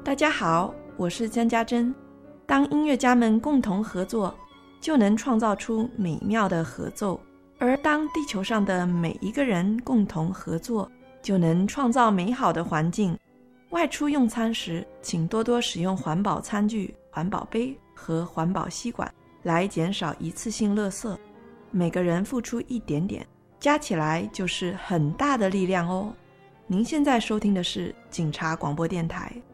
大家好，我是江家珍。当音乐家们共同合作，就能创造出美妙的合奏；而当地球上的每一个人共同合作，就能创造美好的环境。外出用餐时，请多多使用环保餐具、环保杯和环保吸管，来减少一次性垃圾。每个人付出一点点，加起来就是很大的力量哦。您现在收听的是警察广播电台，